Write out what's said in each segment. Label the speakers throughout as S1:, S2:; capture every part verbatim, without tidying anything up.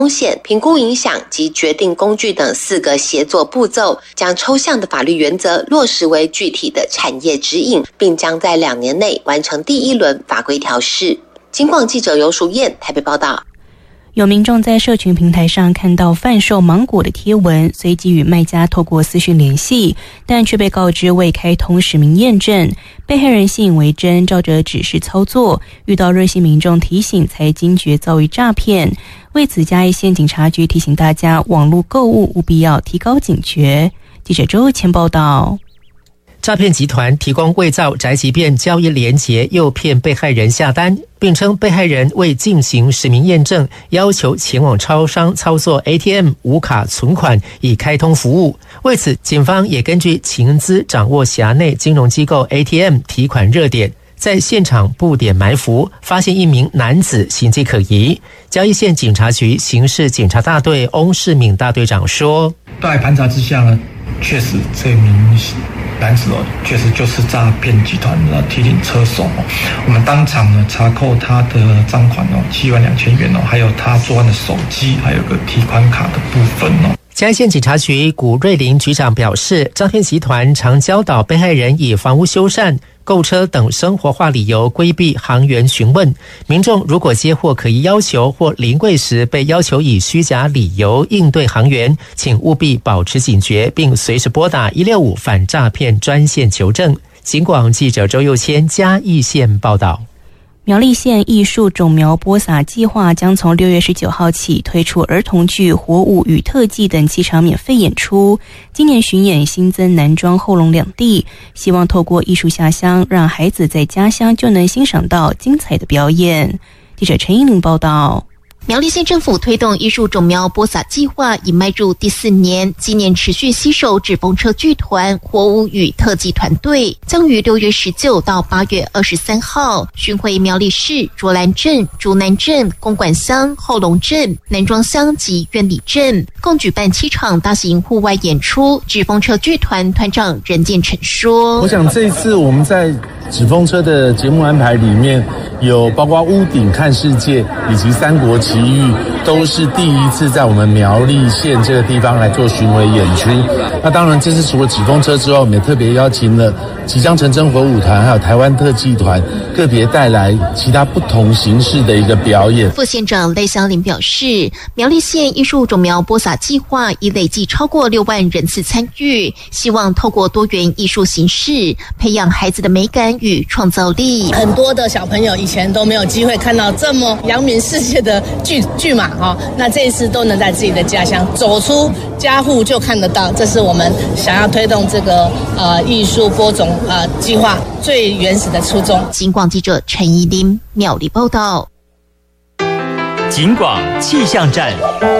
S1: 风险、评估影响及决定工具等四个协作步骤，将抽象的法律原则落实为具体的产业指引，并将在两年内完成第一轮法规调试。警广记者游淑燕台北报道。
S2: 有民众在社群平台上看到贩售芒果的贴文，随即与卖家透过私讯联系，但却被告知未开通实名验证。被害人信以为真，照着指示操作，遇到热心民众提醒才惊觉遭遇诈骗。为此，嘉义县警察局提醒大家，网络购物务必要提高警觉。记者周谦报道。
S3: 诈骗集团提供伪造宅急便交易连结，诱骗被害人下单，并称被害人未进行实名验证，要求前往超商操作 A T M 无卡存款以开通服务。为此，警方也根据情资掌握辖内金融机构 A T M 提款热点，在现场布点埋伏，发现一名男子行迹可疑。嘉义县警察局刑事警察大队翁世敏大队长说：
S4: 在盘查之下呢，确实这名男子哦，确实就是诈骗集团的提领车手哦。我们当场呢查扣他的赃款哦，七万两千元哦，还有他作案的手机，还有个提款卡的部分哦。
S3: 嘉义县警察局古瑞林局长表示，诈骗集团常教导被害人以房屋修缮、购车等生活化理由规避行员询问。民众如果接获可疑要求或临柜时被要求以虚假理由应对行员，请务必保持警觉，并随时拨打一六五反诈骗专线求证。警广记者周佑谦嘉义县报道。
S2: 苗栗县艺术种苗播撒计划将从六月十九号起推出儿童剧、火舞与特技等七场免费演出。今年巡演新增南庄、后龙两地，希望透过艺术下乡，让孩子在家乡就能欣赏到精彩的表演。记者陈依玲报道。
S5: 苗栗县政府推动艺术种苗播撒计划已迈入第四年，今年持续携手纸风车剧团、火舞与特技团队，将于六月十九到八月二十三号巡回苗栗市卓兰镇、竹南镇、公馆乡、后龙镇、南庄乡及苑里镇，共举办七场大型户外演出。纸风车剧团团长任建成说：
S6: 我想这一次我们在纸风车的节目安排里面，有包括屋顶看世界以及三国奇遇，都是第一次在我们苗栗县这个地方来做巡回演出。那当然这次除了纸风车之外，我们也特别邀请了即将成真火舞团还有台湾特技团，个别带来其他不同形式的一个表演。
S5: 副县长赖香林表示，苗栗县艺术种苗播撒计划已累计超过六万人次参与，希望透过多元艺术形式培养孩子的美感与创造力。
S7: 很多的小朋友以前都没有机会看到这么扬名世界的剧剧码哈，那这一次都能在自己的家乡走出家户就看得到，这是我们想要推动这个呃艺术播种呃计划最原始的初衷。
S5: 警广记者陈怡琳苗栗报道。
S8: 警广气象站。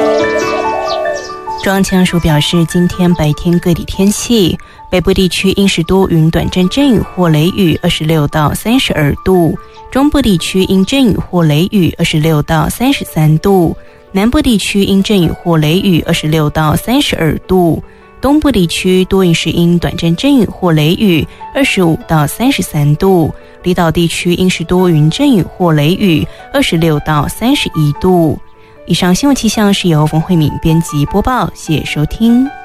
S2: 中央气象署表示，今天白天各地天气，北部地区阴时多云，短暂阵雨或雷雨，二十六到三十二度；中部地区阴阵雨或雷雨，二十六到三十三度；南部地区阴阵雨或雷雨，二十六到三十二度；东部地区多云时阴，短暂阵雨或雷雨，二十五到三十三度；离岛地区阴时多云阵雨或雷雨，二十六到三十一度。以上新闻气象是由冯慧敏编辑播报，谢谢收听。